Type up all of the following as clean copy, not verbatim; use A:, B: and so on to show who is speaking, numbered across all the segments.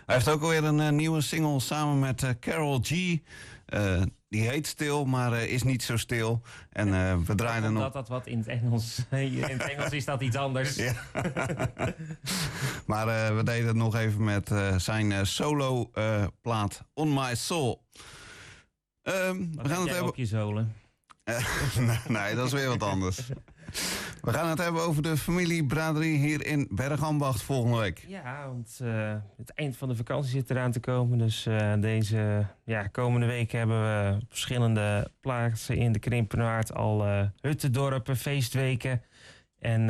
A: Hij heeft ook alweer een nieuwe single samen met Karol G. Die heet Stil, maar is niet zo stil. En we draaien nog...
B: Dat wat in het Engels... In het Engels is dat iets anders.
A: Ja. Maar we deden het nog even met zijn solo plaat On My Soul. We gaan het hebben...
B: op je zolen?
A: Nee, dat is weer wat anders. We gaan het hebben over de familie Braderie hier in Bergambacht volgende week.
B: Ja, want het eind van de vakantie zit eraan te komen. Dus deze komende week hebben we op verschillende plaatsen in de Krimpenerwaard al huttendorpen, feestweken. En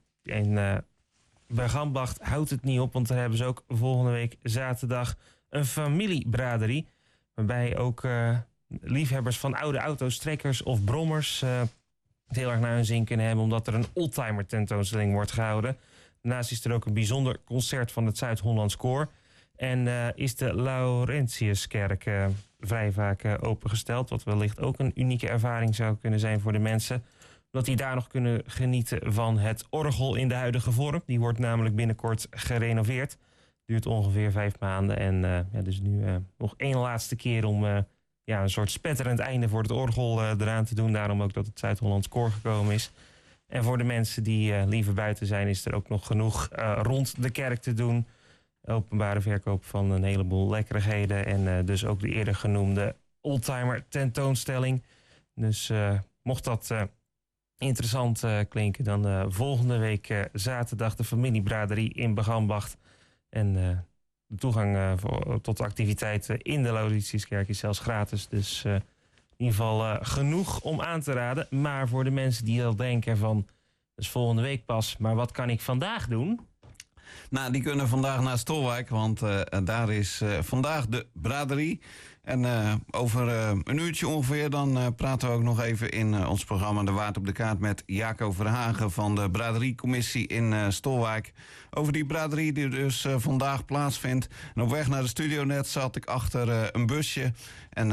B: in Bergambacht houdt het niet op, want daar hebben ze ook volgende week zaterdag een familiebraderie. Waarbij ook liefhebbers van oude auto's, trekkers of brommers... het heel erg naar hun zin kunnen hebben, omdat er een oldtimer tentoonstelling wordt gehouden. Daarnaast is er ook een bijzonder concert van het Zuid-Hollands Koor. En is de Laurentiuskerk vrij vaak opengesteld. Wat wellicht ook een unieke ervaring zou kunnen zijn voor de mensen. Dat die daar nog kunnen genieten van het orgel in de huidige vorm. Die wordt namelijk binnenkort gerenoveerd. Duurt ongeveer 5 maanden. En dus nu nog één laatste keer om... een soort spetterend einde voor het orgel eraan te doen. Daarom ook dat het Zuid-Hollands Koor gekomen is. En voor de mensen die liever buiten zijn... is er ook nog genoeg rond de kerk te doen. Openbare verkoop van een heleboel lekkerigheden. En dus ook de eerder genoemde oldtimer tentoonstelling. Dus mocht dat interessant klinken... dan volgende week zaterdag de familiebraderie in Bergambacht. En... de toegang tot de activiteiten in de Laurentiuskerk is zelfs gratis. Dus in ieder geval genoeg om aan te raden. Maar voor de mensen die al denken van... dus volgende week pas, maar wat kan ik vandaag doen?
A: Nou, die kunnen vandaag naar Stolwijk, want daar is vandaag de braderie. En over een uurtje ongeveer dan praten we ook nog even in ons programma De Waard op de Kaart... met Jaco Verhagen van de braderiecommissie in Stolwijk. Over die braderie die dus vandaag plaatsvindt. En op weg naar de studio net zat ik achter een busje. En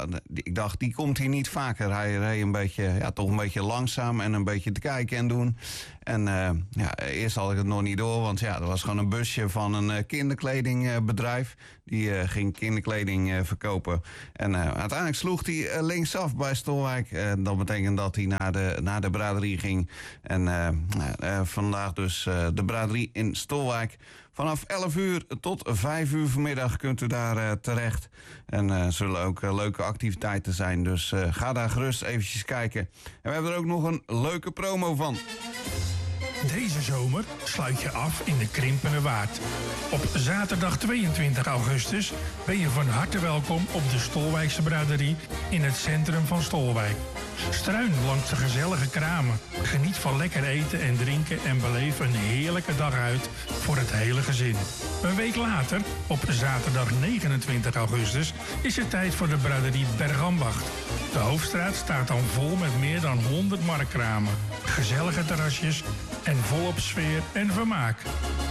A: ik dacht, die komt hier niet vaker. Hij reed een beetje, toch een beetje langzaam en een beetje te kijken en doen. En eerst had ik het nog niet door, want er was gewoon een busje van een kinderkledingbedrijf. Die ging kinderkleding verkopen. En uiteindelijk sloeg hij linksaf bij Stolwijk. Dat betekent dat hij naar de braderie ging. En vandaag dus de braderie in Stolwijk. Vanaf 11 uur tot 5 uur vanmiddag kunt u daar terecht. En zullen ook leuke activiteiten zijn. Dus ga daar gerust eventjes kijken. En we hebben er ook nog een leuke promo van.
C: Deze zomer sluit je af in de Krimpenerwaard. Op zaterdag 22 augustus ben je van harte welkom op de Stolwijkse braderie in het centrum van Stolwijk. Struin langs de gezellige kramen. Geniet van lekker eten en drinken en beleef een heerlijke dag uit voor het hele gezin. Een week later, op zaterdag 29 augustus, is het tijd voor de braderie Bergambacht. De Hoofdstraat staat dan vol met meer dan 100 marktkramen, gezellige terrasjes en volop sfeer en vermaak.